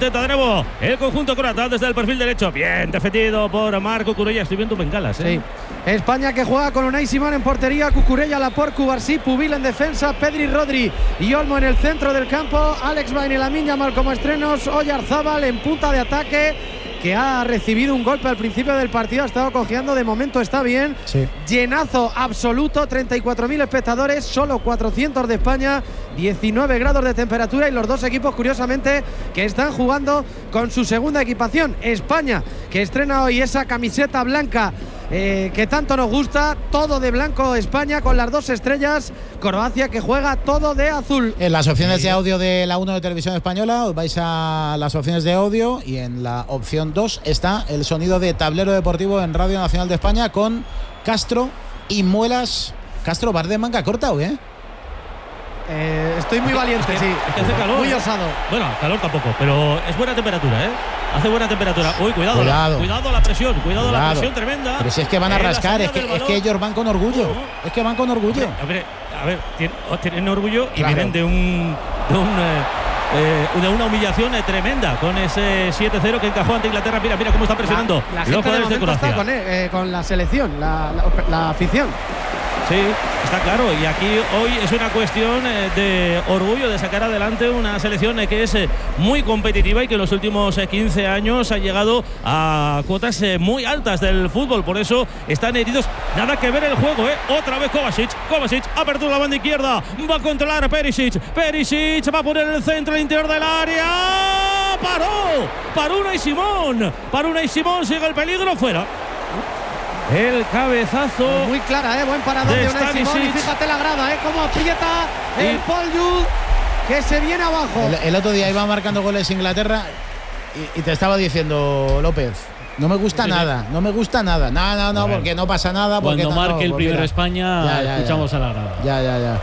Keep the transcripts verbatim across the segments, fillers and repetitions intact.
intenta de nuevo el conjunto croata desde el perfil derecho. Bien defendido por Marco Cucurella. Estoy viendo bengalas, ¿eh? Sí. España que juega con Unai Simón en portería, Cucurella, Laporte, Cubarsí, Pubil en defensa, Pedri, Rodri y Olmo en el centro del campo, Alex Bain, Lamine Yamal como estrenos, Oyarzábal en punta de ataque, que ha recibido un golpe al principio del partido, ha estado cojeando, de momento está bien. Sí. Llenazo absoluto, treinta y cuatro mil espectadores, solo cuatrocientos de España, diecinueve grados de temperatura y los dos equipos curiosamente que están jugando con su segunda equipación. España que estrena hoy esa camiseta blanca Eh, que tanto nos gusta, todo de blanco España con las dos estrellas, Croacia que juega todo de azul. En las opciones de audio de la uno de Televisión Española os vais a las opciones de audio y en la opción dos está el sonido de Tablero Deportivo en Radio Nacional de España con Castro y Muelas. Castro, ¿bar de manga corta o qué? Eh, estoy muy valiente, es que, sí. Es que hace calor. Muy osado. Bueno, calor tampoco, pero es buena temperatura, ¿eh? Hace buena temperatura. Uy, cuidado, Cuidado, la, cuidado la presión, cuidado, cuidado. la presión tremenda. Pero si es que van a Eh, rascar, es que, es que ellos van con orgullo. No. Es que van con orgullo. A ver, a ver, tienen, tienen orgullo y Claro. vienen de un. De un eh, eh, de una humillación eh, tremenda con ese siete cero que encajó ante Inglaterra. Mira, mira cómo está presionando La, la los gente de jugadores de momento está Croacia. con, eh, con la selección, la, la, la afición. Sí, está claro. Y aquí hoy es una cuestión eh, de orgullo de sacar adelante una selección eh, que es eh, muy competitiva y que en los últimos eh, quince años ha llegado a cuotas eh, muy altas del fútbol. Por eso están heridos. Nada que ver el juego, ¿eh? Otra vez Kovacic. Kovacic, apertura la banda izquierda. Va a controlar a Perisic. Perisic va a poner el centro al interior del área. Paró. Paró Unai Simón. Paró Unai Simón. Sigue el peligro. Fuera. El cabezazo. Muy clara, ¿eh? Buen parador de, de Unai Simón. Y fíjate la grada, ¿eh? Cómo aprieta el y... Paul Jude, que se viene abajo. El, el otro día iba marcando goles Inglaterra y, y te estaba diciendo, López, no me gusta sí, nada, sí. no me gusta nada. No, no, no, porque no pasa nada. Porque Cuando marque no, el primero mira. España, ya, ya, escuchamos ya. a la grada. Ya, ya, ya.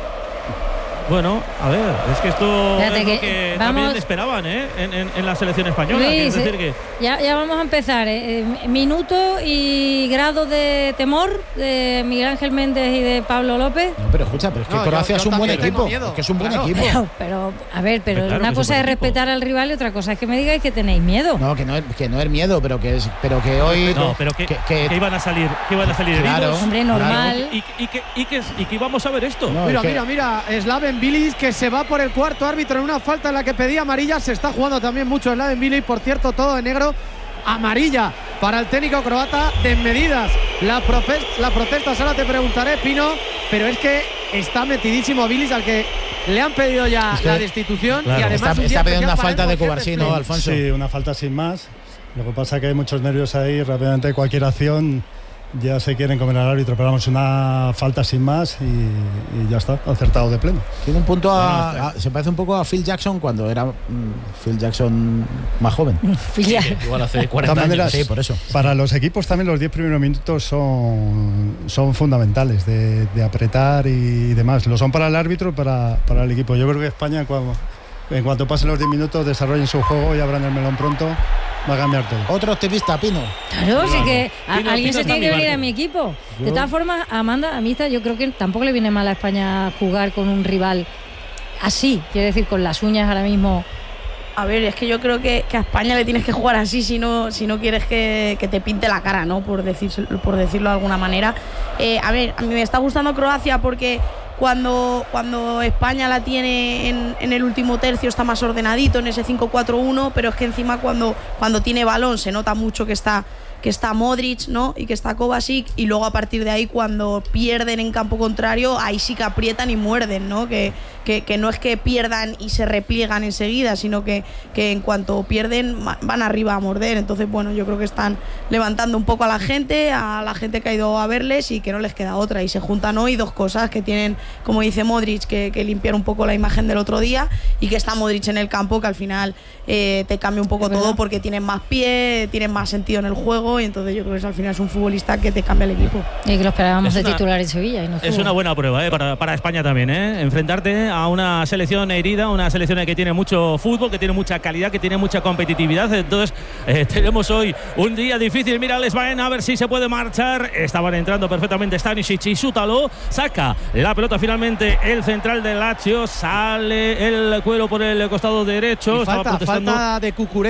Bueno, a ver, es que esto Fíjate es que lo que vamos, también esperaban ¿eh? en, en, en la selección española. Luis, es decir que ya, ya vamos a empezar. ¿eh? Minuto y grado de temor de Miguel Ángel Méndez y de Pablo López. No, pero escucha, pero es que no, Croacia yo, yo es un buen equipo. Es que es un buen claro. equipo. Pero, pero, a ver, pero claro, una cosa es respetar al rival y otra cosa es que me digáis que tenéis miedo. No, que no es, que no es miedo, pero que es, pero que hoy. No, pero que, que, que, que iban a salir, que iban a salir claro, heridos. Hombre, normal. Claro. Y, y, que, y, que, y que íbamos a ver esto. No, mira, mira, mira, Slaven Bilic que se va por el cuarto árbitro en una falta en la que pedía amarilla. Se está jugando también mucho Slaven Bilic, por cierto, todo de negro. Amarilla para el técnico croata, desmedidas las la protestas. Ahora te preguntaré, Pino, pero es que está metidísimo Bilic, al que le han pedido ya es que, la destitución, claro, y además está, está pidiendo una falta de Cubarsí, ¿no, Alfonso? Sí, una falta sin más. Lo que pasa es que hay muchos nervios ahí, rápidamente cualquier acción ya se quieren comer al árbitro, pero vamos, una falta sin más y, y ya está, acertado de pleno. Tiene un punto a, a, se parece un poco a Phil Jackson cuando era mm, Phil Jackson más joven. Sí, igual hace cuarenta maneras, años. Sí, por eso. Para los equipos también los diez primeros minutos son, son fundamentales de, de apretar y demás. Lo son para el árbitro y para, para el equipo. Yo creo que España, cuando, en cuanto pasen los diez minutos, desarrollen su juego y abran el melón pronto. Va a cambiar todo. Otro optimista, Pino. Claro, sí que a, Pino, alguien Pino se tiene que venir barco. a mi equipo. Yo. De todas formas, Amanda, a mí yo creo que tampoco le viene mal a España jugar con un rival así. Quiero decir, con las uñas ahora mismo. A ver, es que yo creo que, que a España le tienes que jugar así si no, si no quieres que, que te pinte la cara, ¿no? Por, decir, por decirlo de alguna manera. Eh, a ver, a mí me está gustando Croacia porque cuando, cuando España la tiene en, en el último tercio está más ordenadito en ese cinco cuatro uno, pero es que encima cuando, cuando tiene balón se nota mucho que está, que está Modric, ¿no? Y que está Kovacic, y luego a partir de ahí cuando pierden en campo contrario, ahí sí que aprietan y muerden, ¿no? Que, que, que no es que pierdan y se repliegan enseguida, sino que, que en cuanto pierden van arriba a morder. Entonces, bueno, yo creo que están levantando un poco a la gente, a la gente que ha ido a verles y que no les queda otra. Y se juntan hoy dos cosas que tienen, como dice Modric, que, que limpiar un poco la imagen del otro día, y que está Modric en el campo, que al final eh, te cambia un poco todo porque tienen más pie, tienen más sentido en el juego, y entonces yo creo que al final es un futbolista que te cambia el equipo. Y que lo esperábamos es de una, titular en Sevilla. Y no es una buena prueba ¿eh? para, para España también, ¿eh? Enfrentarte a una selección herida, una selección que tiene mucho fútbol, que tiene mucha calidad, que tiene mucha competitividad. Entonces eh, tenemos hoy un día difícil. Mira, les van a ver si se puede marchar. Estaban entrando perfectamente Stanisic y Sútalo. Saca la pelota finalmente el central del Lazio. Sale el cuero por el costado derecho. Y Estaba falta, protestando. falta de Cucurella.